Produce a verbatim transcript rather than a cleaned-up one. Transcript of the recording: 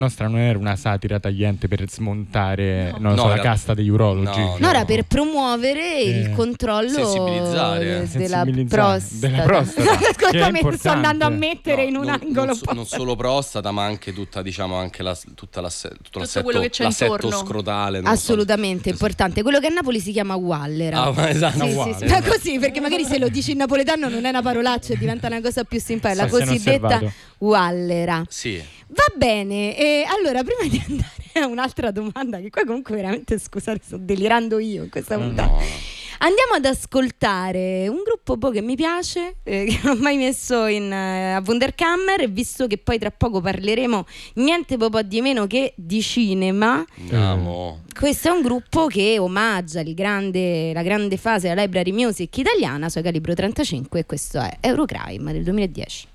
nostra non era una satira tagliente per smontare no. non lo so, No, la era... casta degli urologi. No, No, era per promuovere Eh, il controllo sensibilizzare. de- della Sensibilizzare. prostata. Della prostata. Che è Ascolta, mi sto importante. andando a mettere No, in un non, angolo. non, so- un po'. non solo prostata, ma anche tutta, diciamo, anche la, tutta l'asse- tutto Tutto l'assetto, quello che c'è l'assetto intorno. scrotale. non so. Assolutamente importante. Quello che a Napoli si chiama Wallera. Ah, ma esatto. Sì, No, sì, sì. Wallera. Ma così, perché magari se lo dici in napoletano non è una parolaccia e diventa una cosa più simpatica. La Sì, se non cosiddetta osservato. Wallera. Sì. Va bene, e allora prima di andare a un'altra domanda, che qua comunque veramente, scusate, sto delirando io in questa No, puntata. no. Andiamo ad ascoltare un gruppo po' che mi piace, eh, che non ho mai messo in, eh, a Wunderkammer, e visto che poi tra poco parleremo niente po' po' di meno che di cinema, Andiamo. questo è un gruppo che omaggia il grande, la grande fase della library music italiana, sua calibro trentacinque, e questo è Eurocrime del duemiladieci.